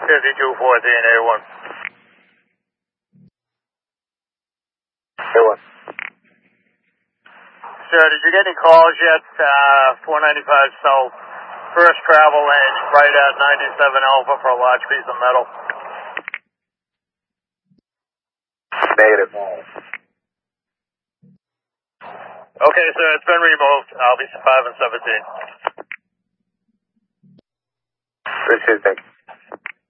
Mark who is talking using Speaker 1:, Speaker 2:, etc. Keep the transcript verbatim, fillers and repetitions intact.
Speaker 1: fifty-two fourteen, A one.
Speaker 2: A one.
Speaker 1: Sir, did you get any calls yet? Uh, four ninety-five South, first travel lane, right at ninety-seven Alpha for a large piece of metal.
Speaker 2: Negative.
Speaker 1: Okay, sir, it's been removed. I'll be five and seventeen.
Speaker 2: Appreciate it. Thank you.